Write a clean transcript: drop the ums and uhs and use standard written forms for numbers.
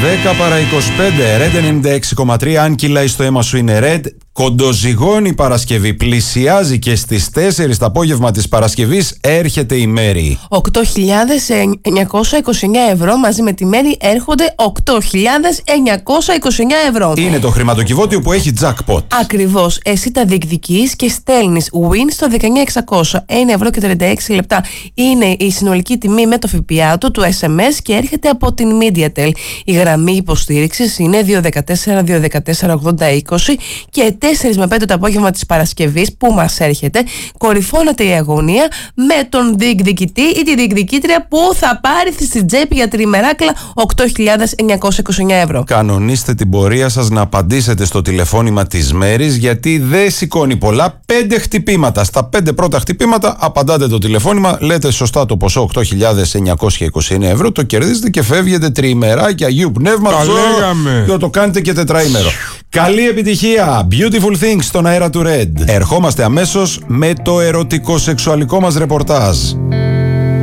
10 παρά 25, Red 96,3. Αν κυλάει στο αίμα σου είναι Red. Κοντοζυγώνει η Παρασκευή. Πλησιάζει και στις 4 το απόγευμα της Παρασκευής έρχεται η Μέρη. 8.929 ευρώ μαζί με τη Μέρη έρχονται 8.929 ευρώ. Είναι το χρηματοκιβώτιο που έχει jackpot. Ακριβώς. Εσύ τα διεκδικείς και στέλνεις win στο 19600. 1 ευρώ και 36 λεπτά είναι η συνολική τιμή με το ΦΠΑ του SMS και έρχεται από την Mediatel. Η γραμμή υποστήριξης είναι 214-214-80-20 και 4 με 5 το απόγευμα της Παρασκευής που μας έρχεται, κορυφώνεται η αγωνία με τον διεκδικητή ή τη διεκδικήτρια που θα πάρει στη τσέπη για τριμεράκλα 8.929 ευρώ. Κανονίστε την πορεία σας να απαντήσετε στο τηλεφώνημα της Μέρης, γιατί δεν σηκώνει πολλά. 5 χτυπήματα. Στα 5 πρώτα χτυπήματα απαντάτε το τηλεφώνημα, λέτε σωστά το ποσό 8.929 ευρώ, το κερδίζετε και φεύγετε τριημεράκια Αγίου Πνεύματος. Και το κάνετε και τετραήμερο. Καλή επιτυχία! Beautiful Things στον αέρα του Red. Ερχόμαστε αμέσως με το ερωτικό σεξουαλικό μας ρεπορτάζ.